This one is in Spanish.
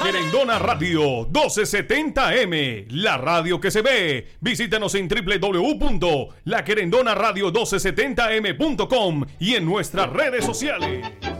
Querendona Radio 1270M, la radio que se ve. Visítanos en www.laquerendonaradio1270m.com y en nuestras redes sociales.